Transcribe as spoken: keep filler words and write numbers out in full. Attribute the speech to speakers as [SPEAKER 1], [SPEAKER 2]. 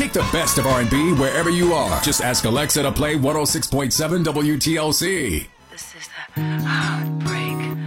[SPEAKER 1] Take the best of R and B wherever you are. Just ask Alexa to play one oh six point seven W T L C.
[SPEAKER 2] This is the Heartbreak